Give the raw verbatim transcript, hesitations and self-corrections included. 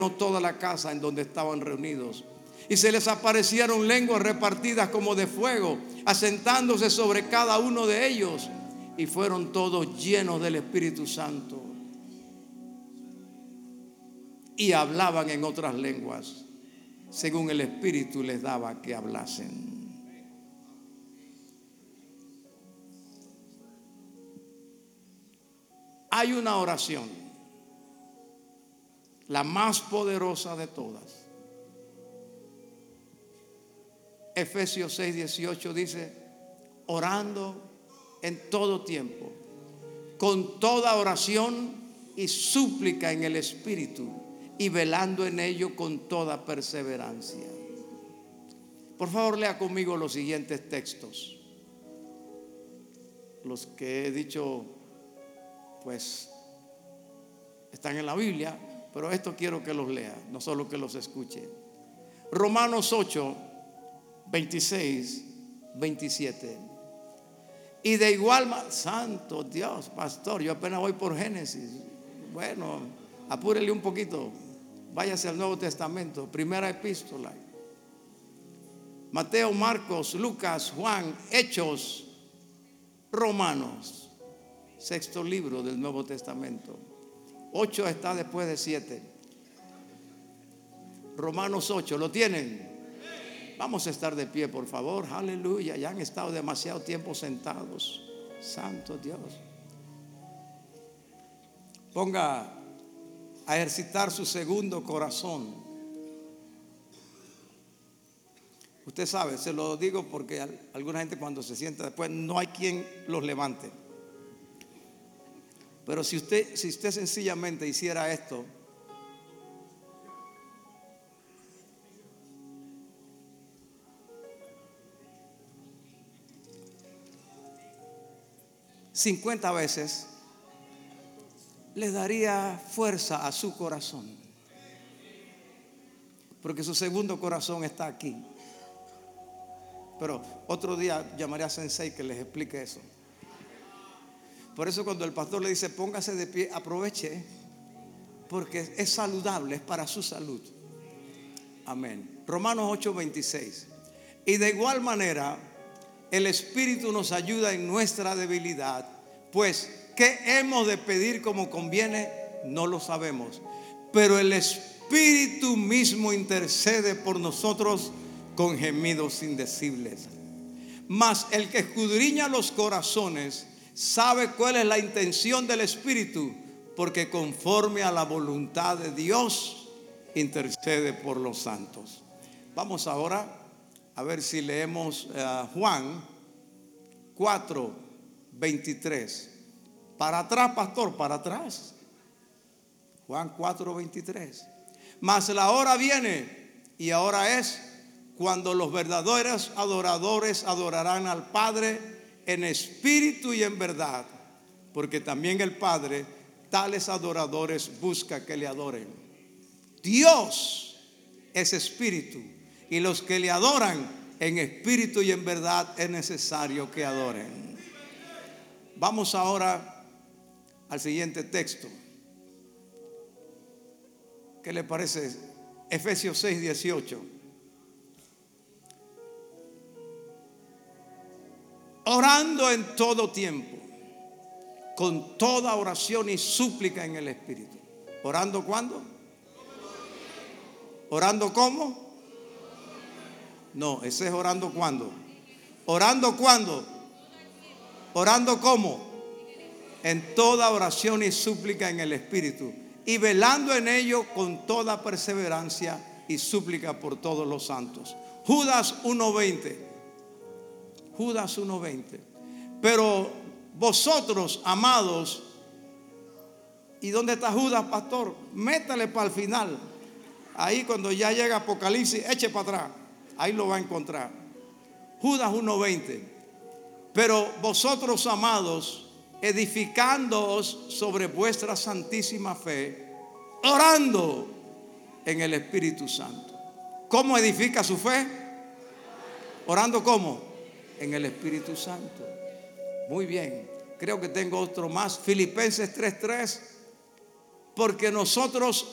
toda la casa en donde estaban reunidos. Y se les aparecieron lenguas repartidas como de fuego, asentándose sobre cada uno de ellos. Y fueron todos llenos del Espíritu Santo. Y hablaban en otras lenguas, según el Espíritu les daba que hablasen. Hay una oración, la más poderosa de todas. Efesios seis dieciocho dice: orando en todo tiempo, con toda oración y súplica en el Espíritu, y velando en ello con toda perseverancia. Por favor, lea conmigo los siguientes textos. Los que he dicho, pues, están en la Biblia, pero esto quiero que los lea, no solo que los escuche. Romanos ocho, veintiséis, veintisiete. Y de igual manera, santo Dios, pastor, yo apenas voy por Génesis. Bueno, apúrele un poquito. Váyase al Nuevo Testamento, primera epístola. Mateo, Marcos, Lucas, Juan, Hechos, Romanos. Sexto libro del Nuevo Testamento. Ocho está después de siete. Romanos ocho, ¿lo tienen? Vamos a estar de pie, por favor. Aleluya. Ya han estado demasiado tiempo sentados. Santo Dios. Ponga a ejercitar su segundo corazón. Usted sabe, se lo digo porque alguna gente cuando se sienta después no hay quien los levante. Pero si usted, si usted sencillamente hiciera esto, cincuenta veces, le daría fuerza a su corazón, porque su segundo corazón está aquí. Pero otro día llamaré a Sensei que les explique eso. Por eso cuando el pastor le dice póngase de pie, aproveche, porque es saludable, es para su salud. Amén. Romanos ocho, veintiséis. Y de igual manera el Espíritu nos ayuda en nuestra debilidad, pues ¿qué hemos de pedir como conviene? No lo sabemos, pero el Espíritu mismo intercede por nosotros con gemidos indecibles. Mas el que escudriña los corazones sabe cuál es la intención del Espíritu, porque conforme a la voluntad de Dios intercede por los santos. Vamos ahora a ver si leemos uh, Juan cuatro, veintitrés. Para atrás, pastor, para atrás. Juan cuatro, veintitrés. Mas la hora viene, y ahora es, cuando los verdaderos adoradores adorarán al Padre en espíritu y en verdad, porque también el Padre tales adoradores busca que le adoren. Dios es espíritu, y los que le adoran en espíritu y en verdad es necesario que adoren. Vamos ahora al siguiente texto. ¿Qué le parece? Efesios seis, dieciocho. Orando en todo tiempo, con toda oración y súplica en el Espíritu. ¿Orando cuándo? ¿Orando cómo? No, ese es orando cuándo. ¿Orando cuándo? ¿Orando cómo? En toda oración y súplica en el Espíritu, y velando en ello con toda perseverancia y súplica por todos los santos. Judas uno veinte. Judas uno veinte. Pero vosotros, amados, ¿y dónde está Judas, pastor? Métale para el final. Ahí cuando ya llega Apocalipsis, eche para atrás. Ahí lo va a encontrar. Judas uno veinte. Pero vosotros, amados, edificándoos sobre vuestra santísima fe, orando en el Espíritu Santo. ¿Cómo edifica su fe? ¿Orando cómo? En el Espíritu Santo. Muy bien. Creo que tengo otro más. Filipenses tres tres. Porque nosotros